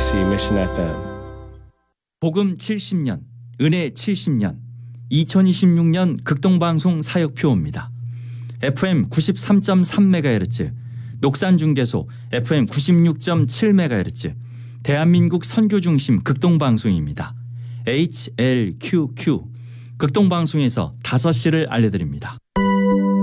KBC Mission FM. 복음 70년, 은혜 70년, 2026년 극동방송 사역표입니다. FM 93.3MHz, 녹산중계소 FM 96.7MHz, 대한민국 선교중심 극동방송입니다. HLQQ, 극동방송에서 5시를 알려드립니다.